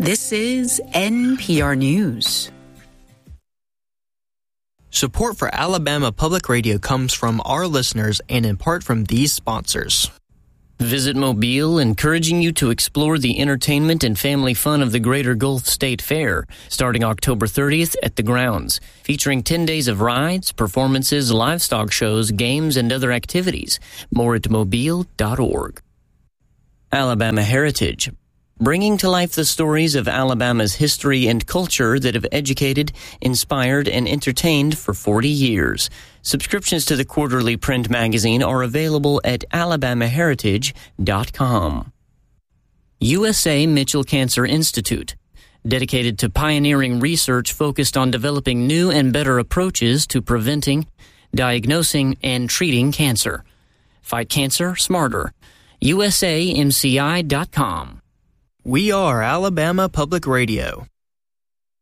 This is NPR News. Support for Alabama Public Radio comes from our listeners and in part from these sponsors. Visit Mobile, encouraging you to explore the entertainment and family fun of the Greater Gulf State Fair, starting October 30th at the grounds, featuring 10 days of rides, performances, livestock shows, games, and other activities. More at mobile.org. Alabama Heritage, bringing to life the stories of Alabama's history and culture that have educated, inspired, and entertained for 40 years. Subscriptions to the quarterly print magazine are available at alabamaheritage.com. USA Mitchell Cancer Institute, dedicated to pioneering research focused on developing new and better approaches to preventing, diagnosing, and treating cancer. Fight cancer smarter. USAMCI.com. We are Alabama Public Radio.